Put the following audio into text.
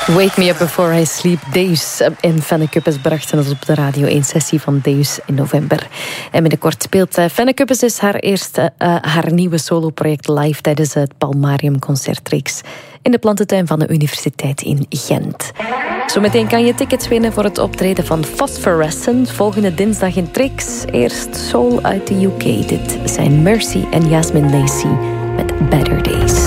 Wake Me Up Before I Sleep. Deus en Fennekeppes brachten ons op de Radio 1 sessie van Deus in november. En binnenkort speelt Fennekeppes dus haar nieuwe soloproject live tijdens het Palmarium Concertreeks in de plantentuin van de Universiteit in Gent. Zometeen kan je tickets winnen voor het optreden van Phosphorescent volgende dinsdag in Trix. Eerst soul uit de UK. Dit zijn Mercy en Yasmin Lacey met Better Days.